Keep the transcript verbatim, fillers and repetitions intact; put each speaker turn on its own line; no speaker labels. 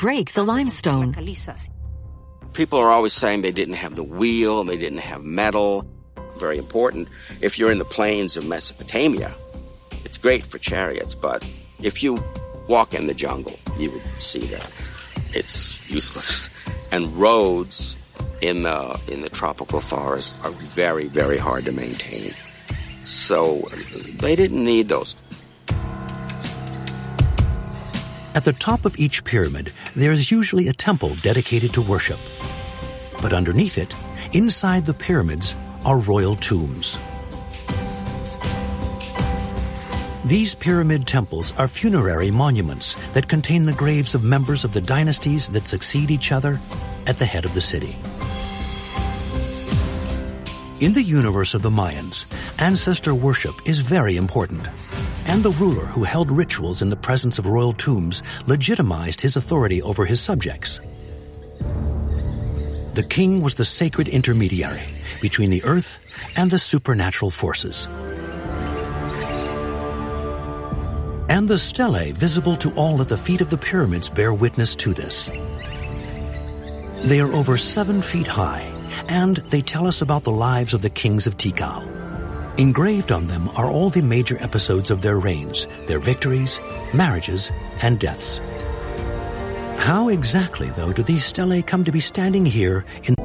break the limestone.
People are always saying they didn't have the wheel, they didn't have metal. Very important. If you're in the plains of Mesopotamia, it's great for chariots, but if you walk in the jungle, you would see that it's useless. And roads in the in the tropical forest are very, very hard to maintain. So they didn't need those.
At the top of each pyramid, there's usually a temple dedicated to worship. But underneath it, inside the pyramids, are royal tombs. These pyramid temples are funerary monuments that contain the graves of members of the dynasties that succeed each other at the head of the city. In the universe of the Mayans, ancestor worship is very important, and the ruler who held rituals in the presence of royal tombs legitimized his authority over his subjects. The king was the sacred intermediary between the earth and the supernatural forces. And the stelae visible to all at the feet of the pyramids bear witness to this. They are over seven feet high, and they tell us about the lives of the kings of Tikal. Engraved on them are all the major episodes of their reigns, their victories, marriages, and deaths. How exactly, though, do these stelae come to be standing here in